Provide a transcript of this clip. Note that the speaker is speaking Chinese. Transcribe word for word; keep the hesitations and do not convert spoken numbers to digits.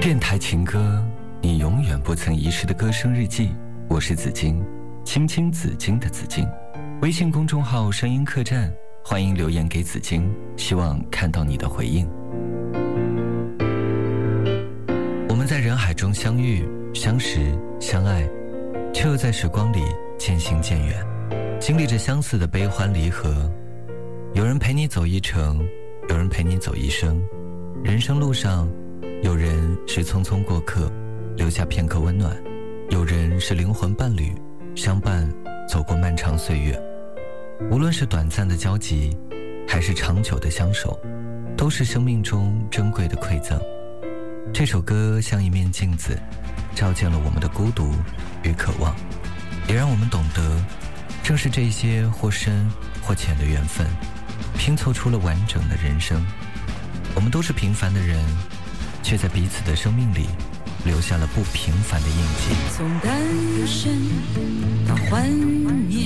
电台情歌，你永远不曾遗失的歌声日记。我是紫金，青青紫金的紫金。微信公众号声音客栈，欢迎留言给紫金，希望看到你的回应。我们在人海中相遇、相识、相爱，却又在时光里渐行渐远，经历着相似的悲欢离合。有人陪你走一程，有人陪你走一生。人生路上，有人是匆匆过客，留下片刻温暖；有人是灵魂伴侣，相伴走过漫长岁月。无论是短暂的交集，还是长久的相守，都是生命中珍贵的馈赠。这首歌像一面镜子，照见了我们的孤独与渴望，也让我们懂得，正是这些或深或浅的缘分，拼凑出了完整的人生。我们都是平凡的人，却在彼此的生命里留下了不平凡的印记。 从单身到换